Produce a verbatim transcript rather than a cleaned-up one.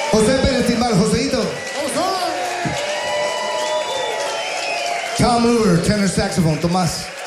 José Pérez Timbal, Joseito. Tom Luer, tenor saxophone, Tomás.